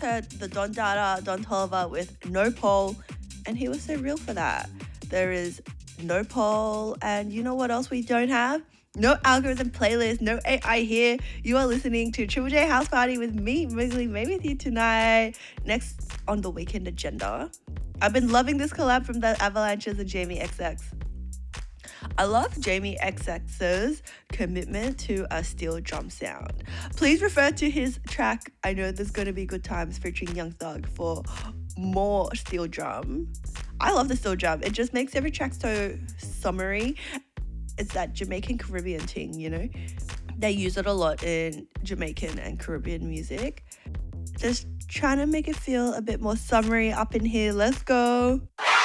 heard the Don Dada, Don Toliver with No Pole, and he was so real for that. There is No Pole, and you know what else we don't have? No algorithm playlist, no AI here. You are listening to Triple J House Party with me, Mowgli May, with you tonight. Next on the weekend agenda, I've been loving this collab from the Avalanches and Jamie XX. I love Jamie XX's commitment to a steel drum sound. Please refer to his track, I Know There's Gonna Be Good Times, featuring Young Thug, for more steel drum. I love the steel drum. It just makes every track so summery. It's that Jamaican Caribbean thing, you know? They use it a lot in Jamaican and Caribbean music. Just trying to make it feel a bit more summery up in here. Let's go.